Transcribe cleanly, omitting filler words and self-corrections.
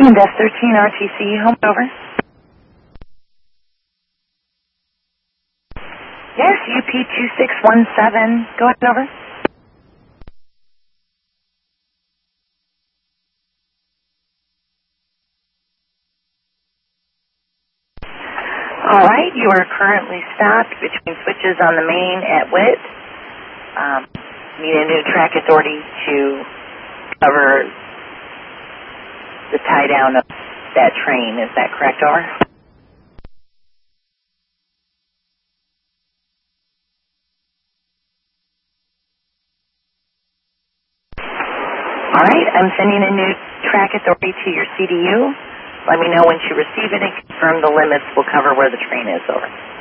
Land F13 RTC, home over. Yes, UP2617, go ahead, over. All right, you are currently stopped between switches on the main at Witt. Need a new track authority to cover the tie down of that train. Is that correct, over? All right, I'm sending a new track authority to your CDU. Let me know once you receive it and confirm the limits will cover where the train is, over.